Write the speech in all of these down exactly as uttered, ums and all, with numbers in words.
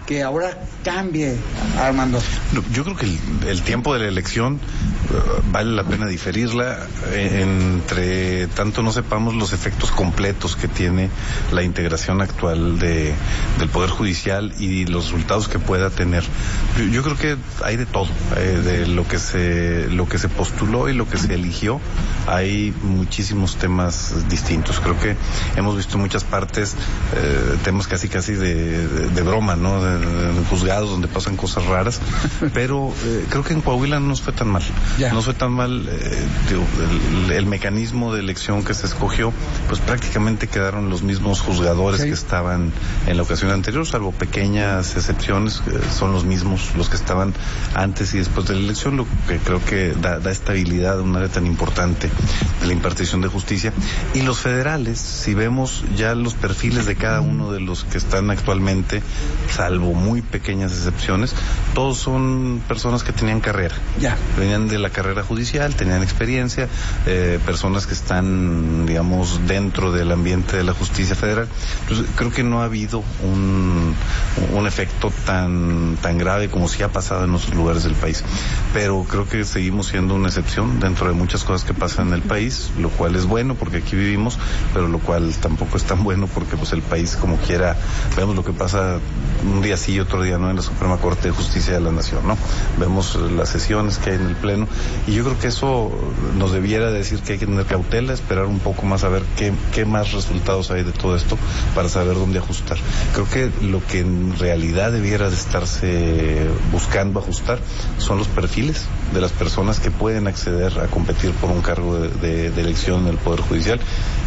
que ahora cambie, Armando? Yo creo que el, el tiempo de la elección uh, vale la pena diferirla eh, entre tanto no sepamos los efectos completos que tiene la integración actual de del Poder Judicial y los resultados que pueda tener. Yo, yo creo que hay de todo, eh, de lo que se lo que se postuló y lo que se eligió, hay muchísimos temas distintos. Creo que hemos visto en muchas partes eh, temas casi casi de, de, de broma, ¿no? De, de, de juzgados donde pasan cosas raras, pero eh, creo que en Coahuila no nos fue tan mal. Yeah. No fue tan mal, eh, digo, el, el mecanismo de elección que se escogió, pues prácticamente quedaron los mismos juzgadores sí. que estaban en la ocasión anterior, salvo pequeñas excepciones, eh, son los mismos los que estaban antes y después de la elección, lo que creo que da, da estabilidad a un área tan importante de la impartición de justicia. Y los federales, si vemos ya los perfiles de cada uno de los que están actualmente, salvo muy pequeñas excepciones, todos son personas que tenían carrera, ya. venían de la carrera judicial, tenían experiencia, eh, personas que están, digamos, dentro del ambiente de la justicia federal. Entonces, creo que no ha habido un, un efecto tan, tan grave como sí ha pasado en otros lugares del país. Pero creo que seguimos siendo una excepción dentro de muchas cosas que pasan en el país, lo cual es bueno porque aquí vivimos, pero lo cual tampoco es tan bueno porque pues el país como quiera, vemos lo que pasa un día sí y otro día no en la Suprema Corte de Justicia de la Nación, ¿no? Vemos las sesiones que hay en el Pleno y yo creo que eso nos debiera decir que hay que tener cautela, esperar un poco más a ver qué, qué más resultados hay de todo esto para saber dónde ajustar. Creo que lo que en realidad debiera de estarse buscando ajustar son los perfiles de las personas que pueden acceder a competir por un cargo de, de, de elección en el Poder Judicial,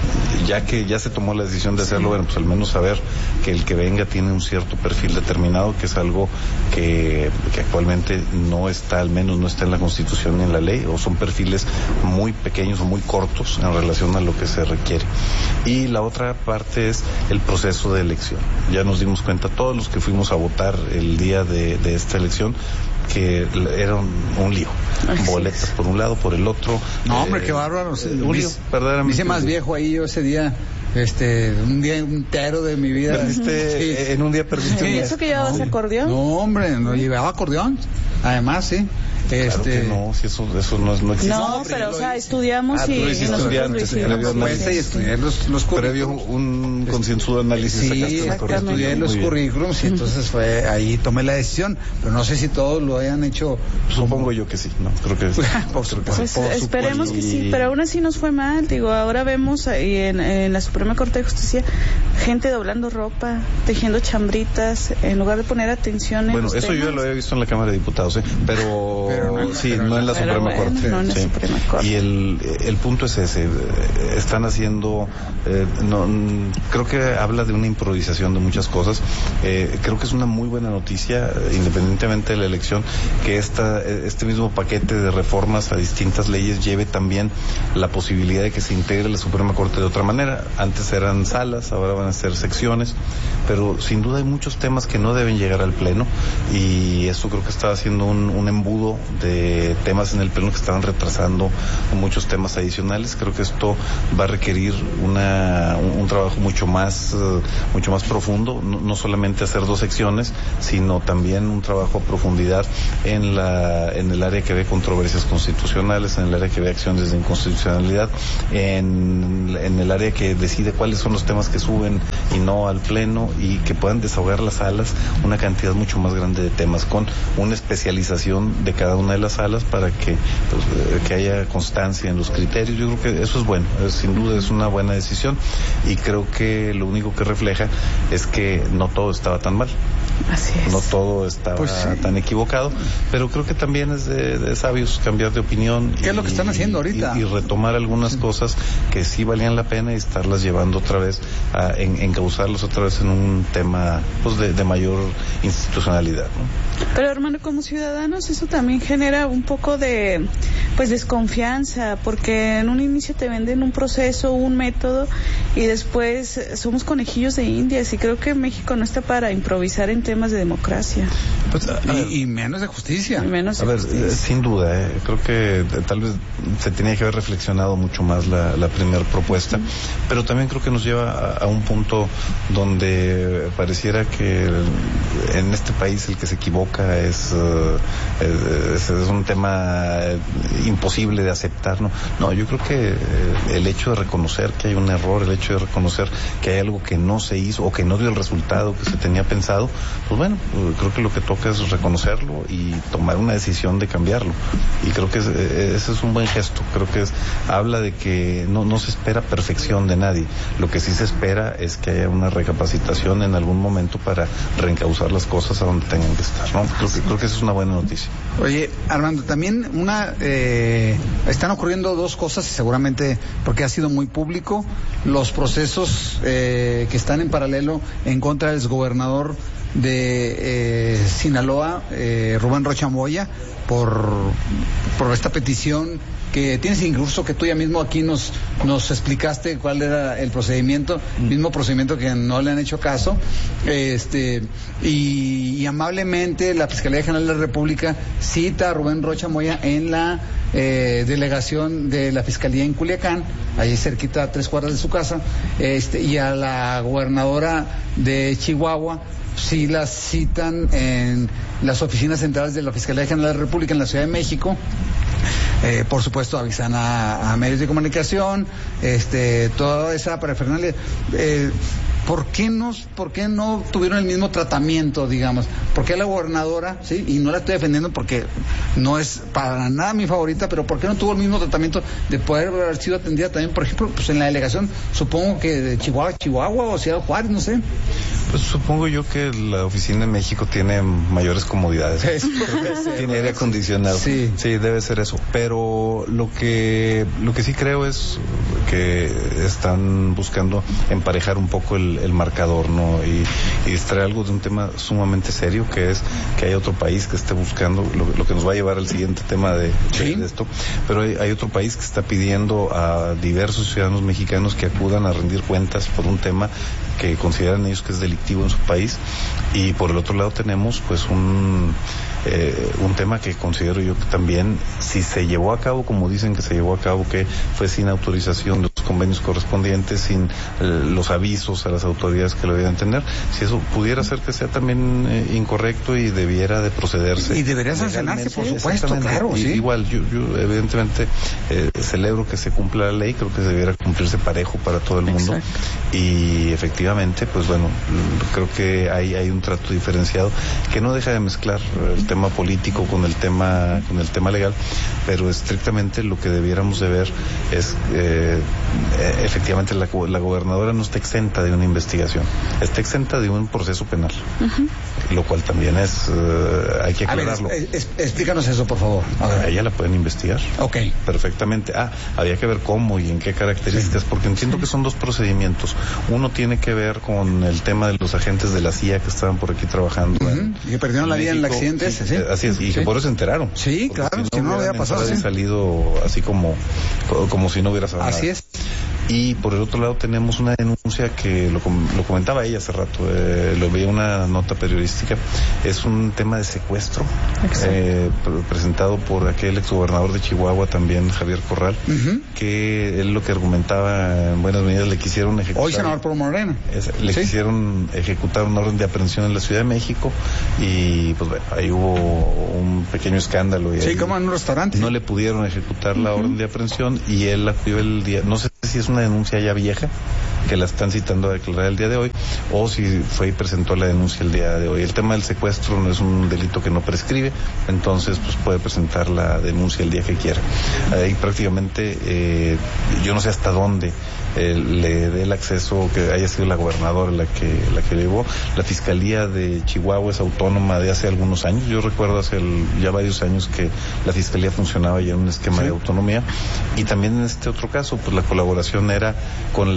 ya que ya se tomó la decisión de hacerlo, bueno, pues al menos saber que el que venga tiene un cierto perfil determinado, que es algo que, que actualmente no está, al menos no está en la Constitución ni en la ley, o son perfiles muy pequeños o muy cortos en relación a lo que se requiere. Y la otra parte es el proceso de elección. Ya nos dimos cuenta todos los que fuimos a votar el día de, de esta elección que era un, un lío, Ay, boletas sí. por un lado, por el otro. No, hombre, eh, qué bárbaro. Un lío, verdaderamente. Me hice más viejo ahí yo ese día. Este, un día entero de mi vida. Perdiste, sí. En un día perdiste. ¿Y eso que llevabas no, acordeón? No, hombre, no llevaba acordeón. Además, sí. Claro este que no, si eso, eso no, no existe. No, pero o sea, estudiamos ah, y, y nosotros lo hicimos. Y estudié los, los previo un este, concienzudo análisis. Sí, estudié los currículums y entonces fue ahí tomé la decisión, pero no sé si todos lo hayan hecho. Supongo yo que sí, no, creo que sí. por supuesto. Pues, por esperemos supuesto. que sí, pero aún así nos fue mal, digo, ahora vemos ahí en, en la Suprema Corte de Justicia gente doblando ropa, tejiendo chambritas, en lugar de poner atención en Bueno, los eso temas. yo lo había visto en la Cámara de Diputados, ¿eh? pero, pero no, sí, pero no en la Suprema bueno, Corte. No en la sí. Suprema Corte. Y el, el punto es ese, están haciendo, eh, no, creo que habla de una improvisación de muchas cosas, eh, creo que es una muy buena noticia, independientemente de la elección, que esta, este mismo paquete de reformas a distintas leyes lleve también la posibilidad de que se integre la Suprema Corte de otra manera. Antes eran salas, ahora van a ser secciones, pero sin duda hay muchos temas que no deben llegar al Pleno y eso creo que está haciendo un, un embudo de temas en el Pleno que estaban retrasando muchos temas adicionales. Creo que esto va a requerir una, un, un trabajo mucho más, uh, mucho más profundo, no, no solamente hacer dos secciones, sino también un trabajo a profundidad en la, en el área que ve controversias constitucionales, en el área que ve acciones de inconstitucionalidad, en, en el área que decide cuáles son los temas que suben y no al Pleno y que puedan desahogar las salas una cantidad mucho más grande de temas con una especialización de cada una de las salas para que, pues, que haya constancia en los criterios. Yo creo que eso es bueno, es, sin duda es una buena decisión y creo que lo único que refleja es que no todo estaba tan mal. Así es. No todo estaba pues sí. tan equivocado, pero creo que también es de, de sabios cambiar de opinión. ¿Qué y, es lo que están haciendo ahorita? Y, y retomar algunas sí. cosas que sí valían la pena y estarlas llevando otra vez, a en, encauzarlos otra vez en un tema pues de, de mayor institucionalidad, ¿no? Pero hermano, como ciudadanos eso también genera un poco de pues desconfianza, porque en un inicio te venden un proceso, un método y después somos conejillos de indias y creo que México no está para improvisar en temas de democracia. Pues, y, y menos de justicia. Y menos a de ver, justicia. Eh, sin duda, eh, creo que eh, tal vez se tenía que haber reflexionado mucho más la, la primera propuesta, pero también creo que nos lleva a, a un punto donde pareciera que el, en este país el que se equivoca es, uh, es, es un tema imposible de aceptar, ¿no? No, yo creo que eh, el hecho de reconocer que hay un error, el hecho de reconocer que hay algo que no se hizo o que no dio el resultado que se tenía pensado, pues bueno, creo que lo que toca es reconocerlo y tomar una decisión de cambiarlo. Y creo que es, ese es un buen gesto. Creo que es, habla de que no, no se espera perfección de nadie. Lo que sí se espera es que haya una recapacitación en algún momento para reencauzar las cosas a donde tengan que estar, ¿no? Creo que, creo que esa es una buena noticia. Oye, Armando, también una eh, están ocurriendo dos cosas, seguramente porque ha sido muy público, los procesos eh, que están en paralelo en contra del exgobernador de eh, Sinaloa, eh, Rubén Rocha Moya, por, por esta petición que tienes, incluso que tú ya mismo aquí nos nos explicaste cuál era el procedimiento, mismo procedimiento que no le han hecho caso, este y, y amablemente la Fiscalía General de la República cita a Rubén Rocha Moya en la eh, delegación de la Fiscalía en Culiacán, ahí cerquita a tres cuadras de su casa, este y a la gobernadora de Chihuahua sí las citan en las oficinas centrales de la Fiscalía General de la República en la Ciudad de México. Eh, por supuesto avisan a, a medios de comunicación, este, toda esa parafernalia. Eh, ¿Por qué no, por qué no tuvieron el mismo tratamiento, digamos? ¿Por qué la gobernadora, sí? Y no la estoy defendiendo porque no es para nada mi favorita, pero ¿por qué no tuvo el mismo tratamiento de poder haber sido atendida también, por ejemplo, pues en la delegación, supongo que de Chihuahua, Chihuahua o Ciudad Juárez, no sé? Pues supongo yo que la oficina en México tiene mayores comodidades. Tiene aire acondicionado. Sí. Sí, debe ser eso. Pero lo que lo que sí creo es que están buscando emparejar un poco el, el marcador, ¿no? Y, y distraer algo de un tema sumamente serio, que es que hay otro país que esté buscando, lo, lo que nos va a llevar al siguiente tema de, ¿Sí? de, de esto. Pero hay, hay otro país que está pidiendo a diversos ciudadanos mexicanos que acudan a rendir cuentas por un tema que consideran ellos que es delictivo en su país, y por el otro lado tenemos pues un eh, un tema que considero yo que también, si se llevó a cabo como dicen que se llevó a cabo, que fue sin autorización de los convenios correspondientes, sin eh, los avisos a las autoridades que lo debían tener, si eso pudiera ser que sea también eh, incorrecto y debiera de procederse. Y debería sancionarse, por supuesto, claro, y, sí. Igual, yo, yo evidentemente eh, celebro que se cumpla la ley, creo que debiera cumplirse parejo para todo el mundo. Exacto. Y efectivamente, pues bueno, creo que hay, hay un trato diferenciado que no deja de mezclar el tema político con el tema con el tema legal, pero estrictamente lo que debiéramos de ver es eh, efectivamente la, la gobernadora no está exenta de una investigación, está exenta de un proceso penal, uh-huh. Lo cual también es uh, hay que aclararlo. A ver, es, es, explícanos eso, por favor. A ver. A ella la pueden investigar. Ok. Perfectamente. Ah, había que ver cómo y en qué características, sí. Porque entiendo sí. que son dos procedimientos. Uno tiene que ver con el tema de los agentes de la C I A que estaban por aquí trabajando. Uh-huh. en, y que perdieron la vida en el accidente. Sí, Sí. Así es, y sí. que por eso se enteraron. Sí, claro, si no, si no hubiera pasado. Sí. salido así como, como si no hubiera pasado Así nada. es. Y por el otro lado tenemos una denuncia que lo, lo comentaba ella hace rato, eh, lo veía una nota periodística, es un tema de secuestro eh, pre- presentado por aquel exgobernador de Chihuahua también, Javier Corral, uh-huh. que él lo que argumentaba en buenas medidas le quisieron ejecutar. Hoy senador por Morena. Es, le ¿Sí? quisieron ejecutar una orden de aprehensión en la Ciudad de México y pues bueno, ahí hubo un pequeño escándalo. Y sí, ahí como en un restaurante. No le pudieron ejecutar la uh-huh. orden de aprehensión y él acudió el día, no sé si es una denuncia ya vieja, que la están citando a declarar el día de hoy, o si fue y presentó la denuncia el día de hoy. El tema del secuestro no es un delito que no prescribe, entonces pues puede presentar la denuncia el día que quiera. Ahí prácticamente, eh, yo no sé hasta dónde eh, le dé el acceso, que haya sido la gobernadora la que la que llevó. La Fiscalía de Chihuahua es autónoma de hace algunos años. Yo recuerdo hace el, ya varios años que la Fiscalía funcionaba ya en un esquema ¿Sí? de autonomía. Y también en este otro caso, pues la colaboración era con la Fiscalía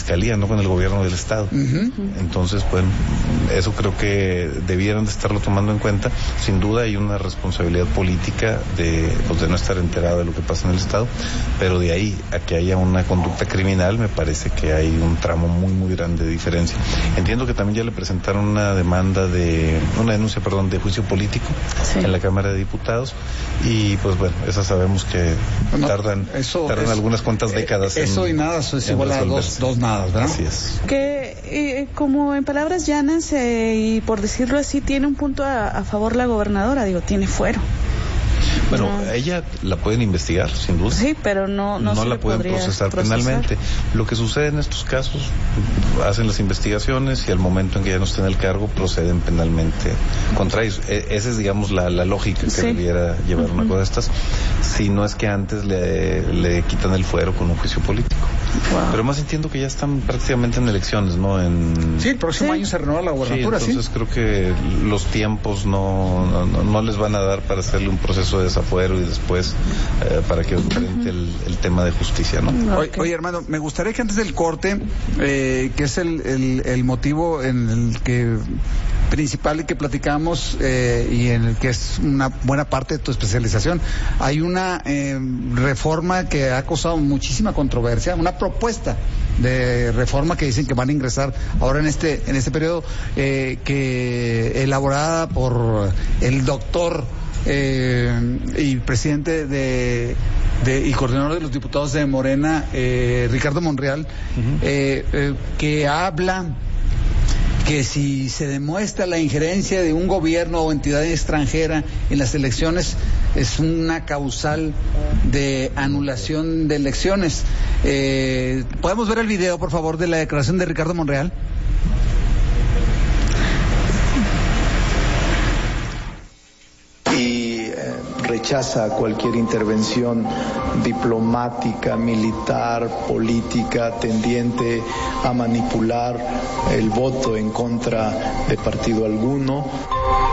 fiscalía, no con el gobierno del estado. Uh-huh. Entonces, bueno, eso creo que debieran de estarlo tomando en cuenta. Sin duda hay una responsabilidad política de, pues, de no estar enterado de lo que pasa en el estado, pero de ahí a que haya una conducta criminal me parece que hay un tramo muy muy grande de diferencia. Entiendo que también ya le presentaron una demanda de, una denuncia, perdón, de juicio político sí. en la Cámara de Diputados, y pues bueno, esas sabemos que no, tardan, eso, tardan eso, algunas cuantas décadas. Eso en, y nada, eso es igual a dos, dos nada, ¿verdad? Así es. Que eh, como en palabras llanas eh, y por decirlo así, tiene un punto a, a favor la gobernadora, digo, tiene fuero. Bueno, no. ella la pueden investigar, sin duda. Sí, pero no no, no se la pueden procesar, procesar penalmente. Lo que sucede en estos casos, hacen las investigaciones y al momento en que ya no estén en el cargo, proceden penalmente contra ellos. E- esa es, digamos, la, la lógica que sí. debiera llevar uh-huh. una cosa de estas, si no es que antes le, le quitan el fuero con un juicio político. Wow. Pero más entiendo que ya están prácticamente en elecciones, ¿no? En... Sí, el próximo sí. año se renueva la gubernatura, sí. Entonces ¿sí? creo que los tiempos no, no, no les van a dar para hacerle un proceso de desafuero y después eh, para que enfrente el, el tema de justicia, ¿no? Okay. Oye, oye, hermano, me gustaría que antes del corte, eh, que es el, el, el motivo en el que principal y que platicamos eh, y en el que es una buena parte de tu especialización, hay una eh, reforma que ha causado muchísima controversia, una propuesta de reforma que dicen que van a ingresar ahora en este en este periodo, eh, que elaborada por el doctor eh, y presidente de, de y coordinador de los diputados de Morena, eh, Ricardo Monreal, uh-huh. eh, eh, que habla que si se demuestra la injerencia de un gobierno o entidad extranjera en las elecciones, es una causal de anulación de elecciones. Eh, ¿Podemos ver el video, por favor, de la declaración de Ricardo Monreal? Y eh, rechaza cualquier intervención diplomática, militar, política tendiente a manipular el voto en contra de partido alguno.